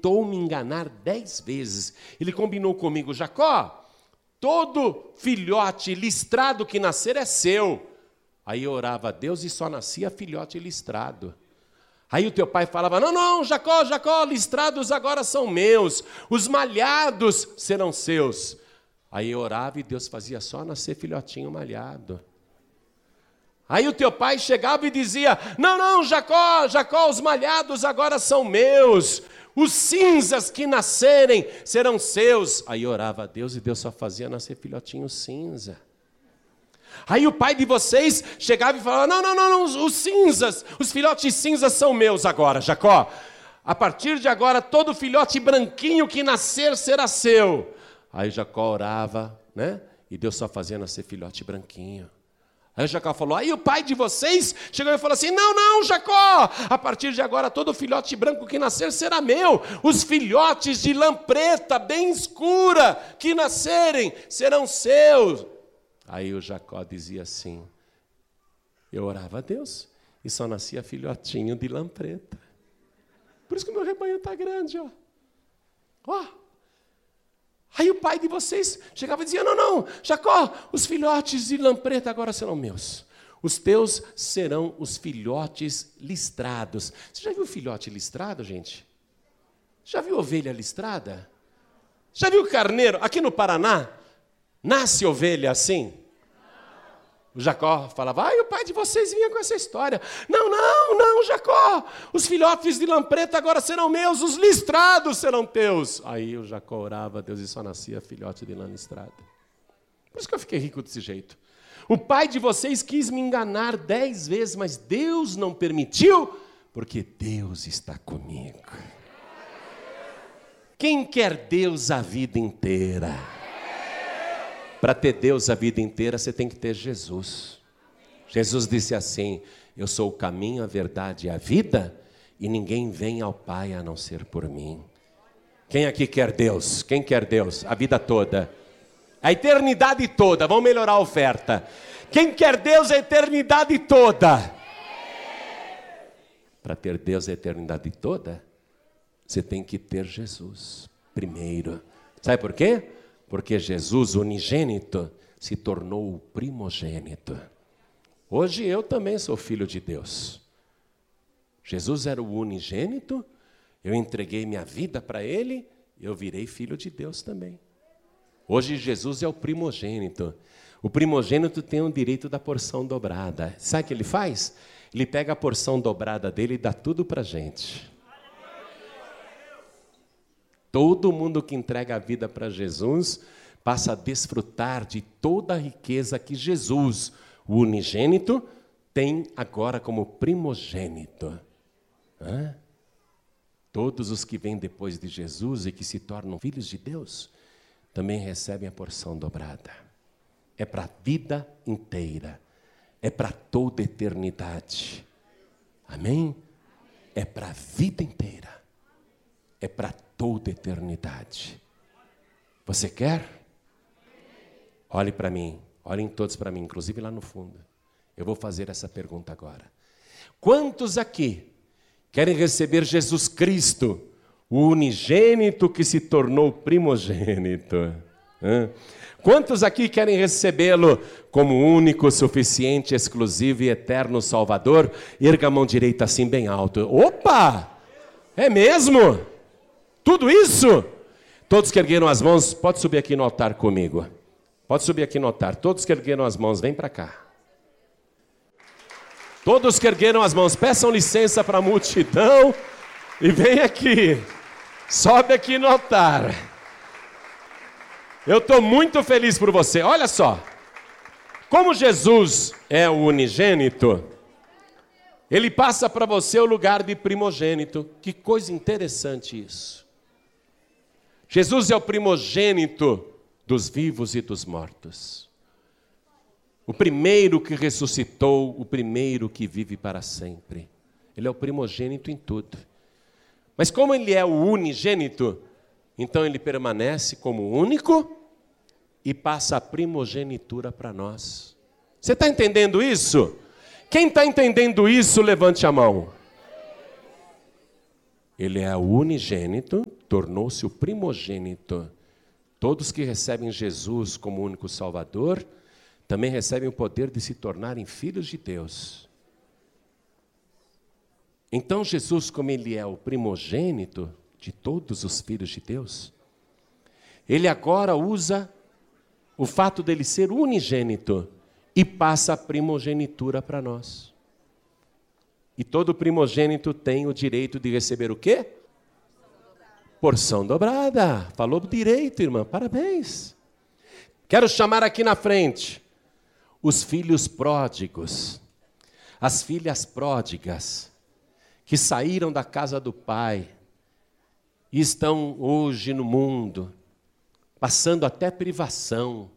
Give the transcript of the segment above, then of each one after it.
tentou me enganar 10 vezes. Ele combinou comigo: Jacó, todo filhote listrado que nascer é seu. Aí eu orava a Deus e só nascia filhote listrado. Aí o teu pai falava: não, Jacó, listrados agora são meus, os malhados serão seus. Aí eu orava e Deus fazia só nascer filhotinho malhado. Aí o teu pai chegava e dizia: não, Jacó, os malhados agora são meus, os cinzas que nascerem serão seus. Aí eu orava a Deus e Deus só fazia nascer filhotinho cinza. Aí o pai de vocês chegava e falava: não, os cinzas, os filhotes cinzas são meus agora, Jacó. A partir de agora, todo filhote branquinho que nascer será seu. Aí Jacó orava, né? E Deus só fazia nascer filhote branquinho. Aí Jacó falou: aí o pai de vocês chegou e falou assim: não, Jacó, a partir de agora todo filhote branco que nascer será meu. Os filhotes de lã preta, bem escura, que nascerem, serão seus. Aí o Jacó dizia assim: eu orava a Deus e só nascia filhotinho de lã preta. Por isso que o meu rebanho está grande, ó. Aí o pai de vocês chegava e dizia: não, Jacó, os filhotes de lã preta agora serão meus. Os teus serão os filhotes listrados. Você já viu filhote listrado, gente? Já viu ovelha listrada? Já viu carneiro? Aqui no Paraná, nasce ovelha assim? O Jacó falava: o pai de vocês vinha com essa história. Não, Jacó, os filhotes de lã preta agora serão meus, os listrados serão teus. Aí o Jacó orava a Deus e só nascia filhote de lã listrada. Por isso que eu fiquei rico desse jeito. O pai de vocês quis me enganar 10 vezes, mas Deus não permitiu, porque Deus está comigo. Quem quer Deus a vida inteira? Para ter Deus a vida inteira, você tem que ter Jesus. Jesus disse assim: eu sou o caminho, a verdade e a vida, e ninguém vem ao Pai a não ser por mim. Quem aqui quer Deus? Quem quer Deus? A vida toda. A eternidade toda. Vamos melhorar a oferta. Quem quer Deus a eternidade toda? Para ter Deus a eternidade toda, você tem que ter Jesus primeiro. Sabe por quê? Porque Jesus, unigênito, se tornou o primogênito. Hoje eu também sou filho de Deus. Jesus era o unigênito, eu entreguei minha vida para Ele, eu virei filho de Deus também. Hoje Jesus é o primogênito. O primogênito tem o direito da porção dobrada. Sabe o que ele faz? Ele pega a porção dobrada dele e dá tudo para a gente. Todo mundo que entrega a vida para Jesus passa a desfrutar de toda a riqueza que Jesus, o unigênito, tem agora como primogênito. Todos os que vêm depois de Jesus e que se tornam filhos de Deus, também recebem a porção dobrada. É para a vida inteira. É para toda a eternidade. Amém? É para a vida inteira. É para toda a eternidade. Você quer? Olhe para mim. Olhem todos para mim, inclusive lá no fundo. Eu vou fazer essa pergunta agora. Quantos aqui querem receber Jesus Cristo, o unigênito que se tornou primogênito? Quantos aqui querem recebê-lo como único, suficiente, exclusivo e eterno Salvador? Erga a mão direita assim bem alto. Opa! É mesmo? Tudo isso? Todos que ergueram as mãos, pode subir aqui no altar comigo. Pode subir aqui no altar. Todos que ergueram as mãos, vem para cá. Todos que ergueram as mãos, peçam licença para a multidão e vem aqui. Sobe aqui no altar. Eu estou muito feliz por você. Olha só. Como Jesus é o unigênito, Ele passa para você o lugar de primogênito. Que coisa interessante isso. Jesus é o primogênito dos vivos e dos mortos. O primeiro que ressuscitou, o primeiro que vive para sempre. Ele é o primogênito em tudo. Mas como Ele é o unigênito, então Ele permanece como único e passa a primogenitura para nós. Você está entendendo isso? Quem está entendendo isso, levante a mão. Ele é o unigênito tornou-se o primogênito. Todos que recebem Jesus como único Salvador, também recebem o poder de se tornarem filhos de Deus. Então Jesus, como Ele é o primogênito de todos os filhos de Deus, Ele agora usa o fato dele ser unigênito e passa a primogenitura para nós. E todo primogênito tem o direito de receber o quê? Porção dobrada. Falou direito, irmã. Parabéns. Quero chamar aqui na frente os filhos pródigos, as filhas pródigas, que saíram da casa do pai e estão hoje no mundo, passando até privação.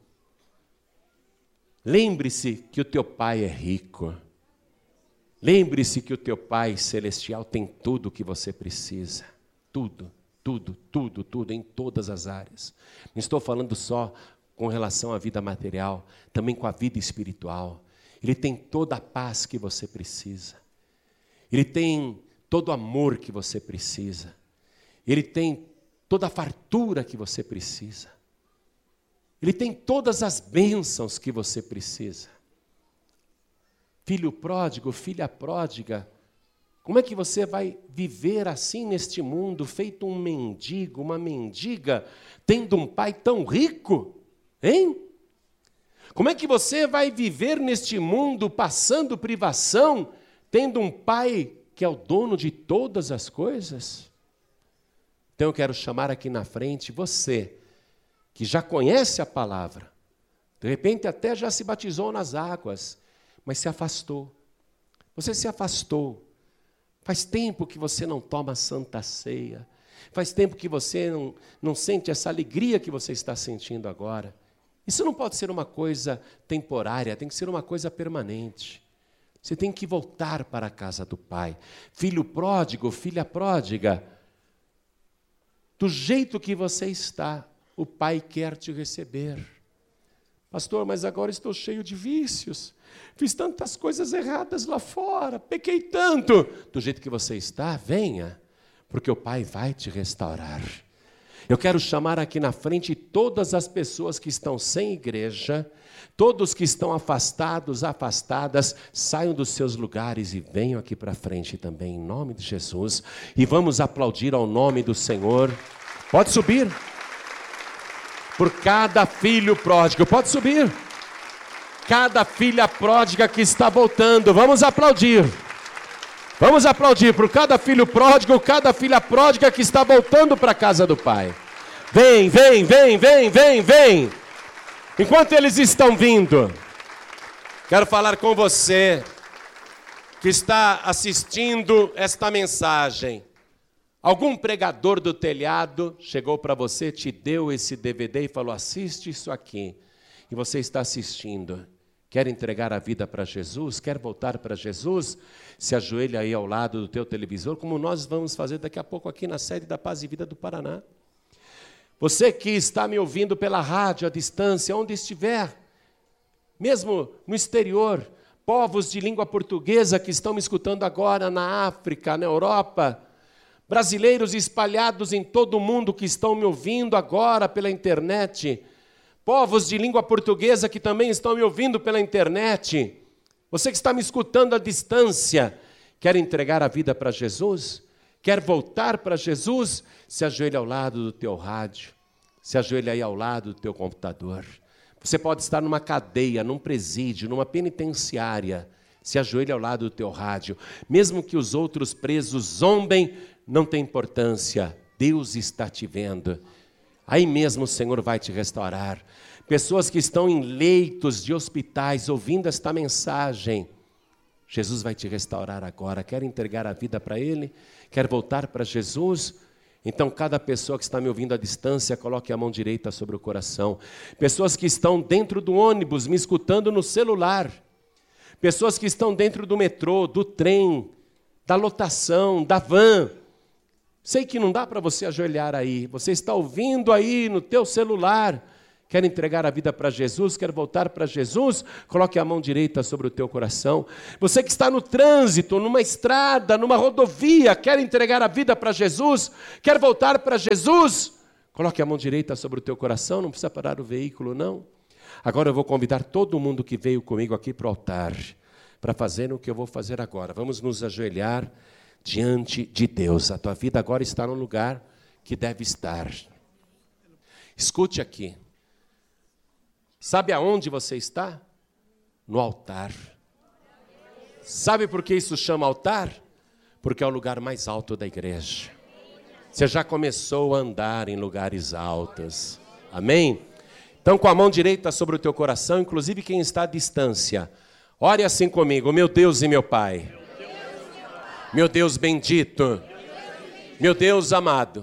Lembre-se que o teu pai é rico. Lembre-se que o teu pai celestial tem tudo o que você precisa. Tudo, tudo, tudo, tudo, em todas as áreas. Não estou falando só com relação à vida material, também com a vida espiritual. Ele tem toda a paz que você precisa. Ele tem todo o amor que você precisa. Ele tem toda a fartura que você precisa. Ele tem todas as bênçãos que você precisa. Filho pródigo, filha pródiga, como é que você vai viver assim neste mundo, feito um mendigo, uma mendiga, tendo um pai tão rico? Hein? Como é que você vai viver neste mundo, passando privação, tendo um pai que é o dono de todas as coisas? Então eu quero chamar aqui na frente você, que já conhece a palavra, de repente até já se batizou nas águas, mas se afastou. Você se afastou. Faz tempo que você não toma a Santa Ceia. Faz tempo que você não sente essa alegria que você está sentindo agora. Isso não pode ser uma coisa temporária, tem que ser uma coisa permanente. Você tem que voltar para a casa do Pai. Filho pródigo, filha pródiga, do jeito que você está, o Pai quer te receber. Pastor, mas agora estou cheio de vícios. Fiz tantas coisas erradas lá fora, pequei tanto. Do jeito que você está, venha, porque o Pai vai te restaurar. Eu quero chamar aqui na frente todas as pessoas que estão sem igreja, todos que estão afastados, afastadas, saiam dos seus lugares e venham aqui para frente também, em nome de Jesus. E vamos aplaudir ao nome do Senhor. Pode subir. Por cada filho pródigo, pode subir. Cada filha pródiga que está voltando, vamos aplaudir. Vamos aplaudir por cada filho pródigo, cada filha pródiga que está voltando para a casa do Pai. Vem, vem, vem, vem, vem, vem. Enquanto eles estão vindo, quero falar com você que está assistindo esta mensagem. Algum pregador do telhado chegou para você, te deu esse DVD e falou, assiste isso aqui. E você está assistindo. Quer entregar a vida para Jesus? Quer voltar para Jesus? Se ajoelha aí ao lado do teu televisor, como nós vamos fazer daqui a pouco aqui na sede da Paz e Vida do Paraná. Você que está me ouvindo pela rádio, à distância, onde estiver, mesmo no exterior, povos de língua portuguesa que estão me escutando agora na África, na Europa, brasileiros espalhados em todo o mundo que estão me ouvindo agora pela internet, povos de língua portuguesa que também estão me ouvindo pela internet, você que está me escutando à distância, quer entregar a vida para Jesus? Quer voltar para Jesus? Se ajoelha ao lado do teu rádio, se ajoelha aí ao lado do teu computador. Você pode estar numa cadeia, num presídio, numa penitenciária, se ajoelha ao lado do teu rádio. Mesmo que os outros presos zombem, não tem importância, Deus está te vendo. Aí mesmo o Senhor vai te restaurar. Pessoas que estão em leitos de hospitais ouvindo esta mensagem, Jesus vai te restaurar agora. Quer entregar a vida para Ele? Quer voltar para Jesus? Então cada pessoa que está me ouvindo à distância, coloque a mão direita sobre o coração. Pessoas que estão dentro do ônibus, me escutando no celular. Pessoas que estão dentro do metrô, do trem, da lotação, da van. Sei que não dá para você ajoelhar aí. Você está ouvindo aí no teu celular. Quer entregar a vida para Jesus? Quer voltar para Jesus? Coloque a mão direita sobre o teu coração. Você que está no trânsito, numa estrada, numa rodovia, quer entregar a vida para Jesus? Quer voltar para Jesus? Coloque a mão direita sobre o teu coração, não precisa parar o veículo, não. Agora eu vou convidar todo mundo que veio comigo aqui para o altar, para fazer o que eu vou fazer agora. Vamos nos ajoelhar diante de Deus. A tua vida agora está no lugar que deve estar. Escute aqui. Sabe aonde você está? No altar. Sabe por que isso chama altar? Porque é o lugar mais alto da igreja. Você já começou a andar em lugares altos. Amém? Então, com a mão direita sobre o teu coração, inclusive quem está à distância, ore assim comigo: meu Deus e meu Pai, meu Deus bendito, meu Deus amado,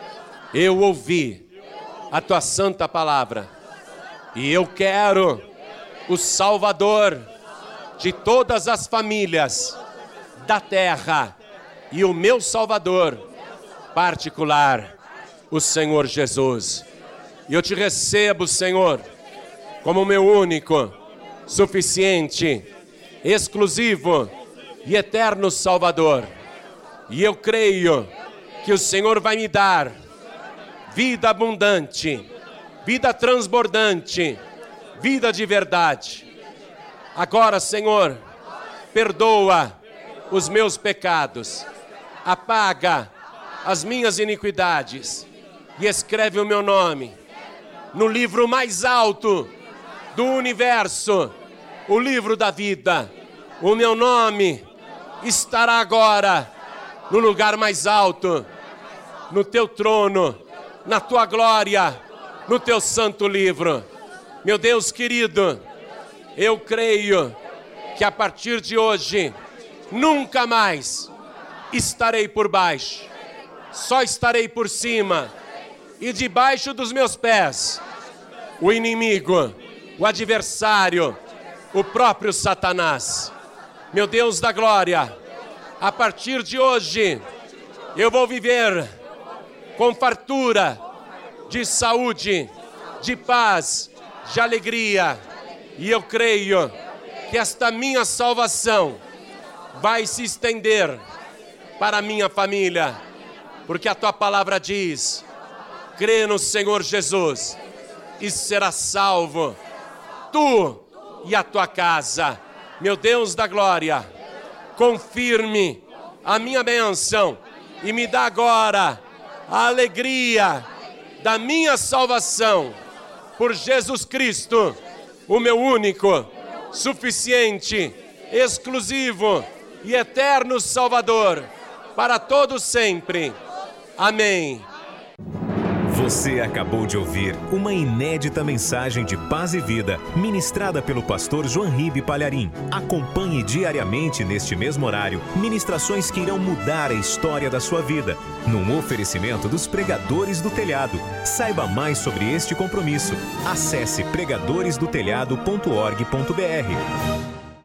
eu ouvi a tua santa palavra. E eu quero o Salvador de todas as famílias da terra. E o meu Salvador particular, o Senhor Jesus. E eu te recebo, Senhor, como meu único, suficiente, exclusivo e eterno Salvador. E eu creio que o Senhor vai me dar vida abundante, vida transbordante, vida de verdade. Agora, Senhor, perdoa os meus pecados, apaga as minhas iniquidades e escreve o meu nome no livro mais alto do universo, o livro da vida. O meu nome estará agora no lugar mais alto, no teu trono, na tua glória, no teu santo livro. Meu Deus querido, eu creio que a partir de hoje, nunca mais estarei por baixo, só estarei por cima, e debaixo dos meus pés, o inimigo, o adversário, o próprio Satanás. Meu Deus da glória, a partir de hoje, eu vou viver com fartura de saúde, de paz, de alegria. E eu creio que esta minha salvação vai se estender para a minha família, porque a tua palavra diz: crê no Senhor Jesus e será salvo, tu e a tua casa. Meu Deus da glória, confirme a minha bênção e me dá agora a alegria da minha salvação por Jesus Cristo, o meu único, suficiente, exclusivo e eterno Salvador, para todos sempre. Amém. Você acabou de ouvir uma inédita mensagem de paz e vida, ministrada pelo pastor João Ribe Palharim. Acompanhe diariamente neste mesmo horário, ministrações que irão mudar a história da sua vida, num oferecimento dos Pregadores do Telhado. Saiba mais sobre este compromisso. Acesse pregadoresdotelhado.org.br.